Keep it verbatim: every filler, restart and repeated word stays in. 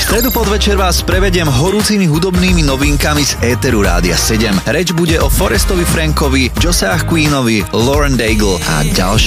stredu podvečer vás prevediem horúcimi hudobnými novinkami z éteru Rádia sedem. Reč bude o Forestovi Frankovi, Josiah Queenovi, Lauren Daigle a ďalší.